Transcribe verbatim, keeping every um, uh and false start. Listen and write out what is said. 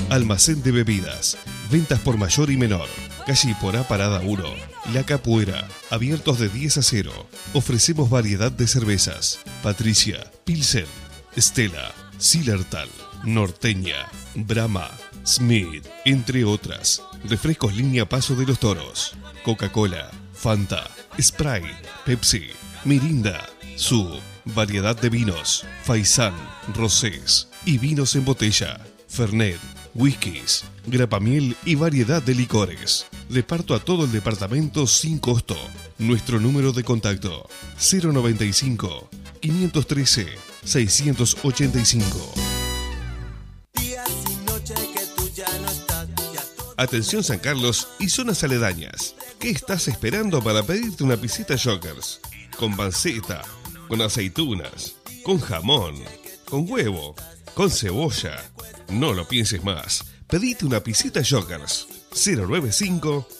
Almacén de bebidas, ventas por mayor y menor. Calle Porá Parada uno, La Capuera, abiertos de diez a cero. Ofrecemos variedad de cervezas: Patricia, Pilsen, Stella, Zillertal, Norteña, Brahma, Smith, entre otras. Refrescos línea Paso de los Toros, Coca-Cola, Fanta, Sprite, Pepsi, Mirinda, Sub. Variedad de vinos: Faisán, Rosés y vinos en botella, Fernet, whiskies, grapamiel y variedad de licores. Reparto a todo el departamento sin costo. Nuestro número de contacto: cero noventa y cinco, quinientos trece, seiscientos ochenta y cinco. Atención San Carlos y zonas aledañas. ¿Qué estás esperando para pedirte una pisita Jokers? Con panceta, con aceitunas, con jamón, con huevo, con cebolla. No lo pienses más. Pedite una pisita Jokers. cero noventa y cinco